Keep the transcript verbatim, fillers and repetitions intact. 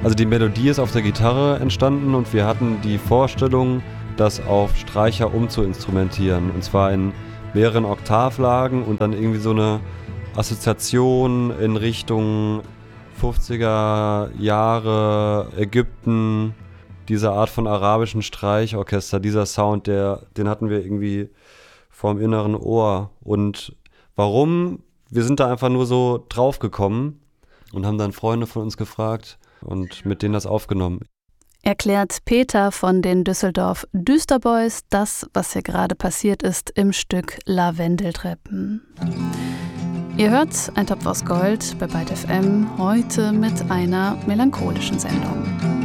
Also die Melodie ist auf der Gitarre entstanden und wir hatten die Vorstellung, das auf Streicher umzuinstrumentieren. Und zwar in mehreren Oktavlagen und dann irgendwie so eine Assoziation in Richtung fünfziger Jahre Ägypten, diese Art von arabischen Streichorchester, dieser Sound, der, den hatten wir irgendwie vorm inneren Ohr. Und warum? Wir sind da einfach nur so draufgekommen und haben dann Freunde von uns gefragt und mit denen das aufgenommen. Erklärt Peter von den Düsseldorf Düsterboys das, was hier gerade passiert ist im Stück Lavendeltreppen. Ihr hört Ein Topf aus Gold bei Byte F M, heute mit einer melancholischen Sendung.